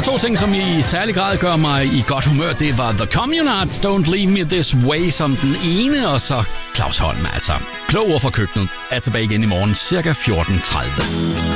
to ting, som i særlig grad gør mig i godt humør, det var The Communards, Don't Leave Me This Way som den ene, og så Claus Holm, altså. Klog ord fra køkkenet er tilbage igen i morgen, cirka 14.30.